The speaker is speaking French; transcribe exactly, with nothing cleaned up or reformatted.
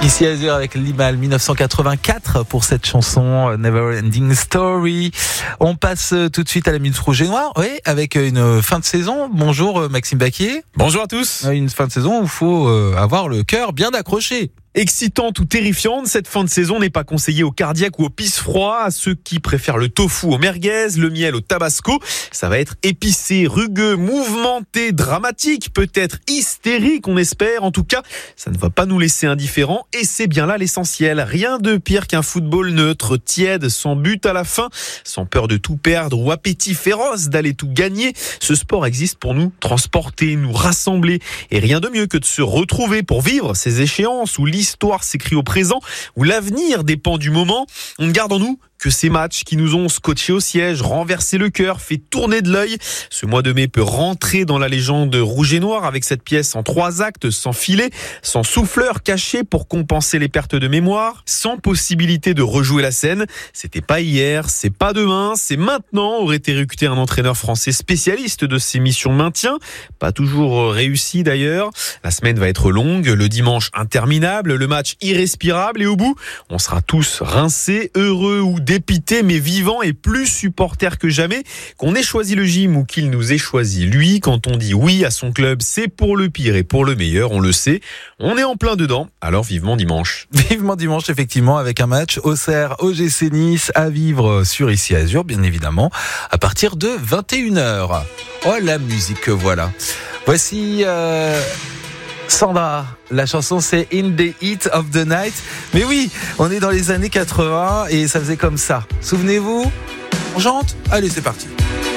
Ici Azur avec Limal, dix-neuf cent quatre-vingt-quatre pour cette chanson Never Ending Story. On passe tout de suite à la Minute Rouge et Noire, oui, avec une fin de saison. Bonjour Maxime Baquier. Bonjour à tous. Une fin de saison où il faut avoir le cœur bien accroché. Excitante ou terrifiante, cette fin de saison n'est pas conseillée aux cardiaques ou aux pisse-froid, à ceux qui préfèrent le tofu au merguez, le miel au tabasco. Ça va être épicé, rugueux, mouvementé, dramatique, peut-être hystérique, on espère. En tout cas, ça ne va pas nous laisser indifférents et c'est bien là l'essentiel. Rien de pire qu'un football neutre, tiède, sans but à la fin, sans peur de tout perdre ou appétit féroce d'aller tout gagner. Ce sport existe pour nous transporter, nous rassembler et rien de mieux que de se retrouver pour vivre ces échéances où l'histoire L'histoire s'écrit au présent, où l'avenir dépend du moment. On ne garde en nous que ces matchs qui nous ont scotché au siège, renversé le cœur, fait tourner de l'œil. Ce mois de mai peut rentrer dans la légende rouge et noir avec cette pièce en trois actes, sans filet, sans souffleur caché pour compenser les pertes de mémoire, sans possibilité de rejouer la scène. C'était pas hier, c'est pas demain, c'est maintenant, aurait éructé un entraîneur français spécialiste de ces missions de maintien. Pas toujours réussi d'ailleurs. La semaine va être longue, le dimanche interminable, le match irrespirable et au bout, on sera tous rincés, heureux ou dépité, mais vivant et plus supporter que jamais. Qu'on ait choisi le gym ou qu'il nous ait choisi lui, quand on dit oui à son club, c'est pour le pire et pour le meilleur, on le sait. On est en plein dedans, alors vivement dimanche. Vivement dimanche, effectivement, avec un match Auxerre O G C Nice à vivre sur Ici Azur, bien évidemment, à partir de vingt et une heures. Oh, la musique que voilà. Voici... Euh... Sandra, la chanson c'est In the Heat of the Night. Mais oui, on est dans les années quatre-vingts et ça faisait comme ça. Souvenez-vous, on chante ? Allez, c'est parti.